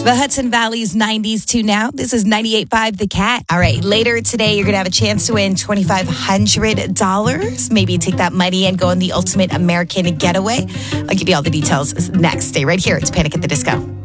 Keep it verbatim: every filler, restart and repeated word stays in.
The Hudson Valley's nineties to now. This is ninety-eight point five The Cat. All right, later today, you're going to have a chance to win twenty-five hundred dollars. Maybe take that money and go on the ultimate American getaway. I'll give you all the details next. Stay right here. It's Panic at the Disco.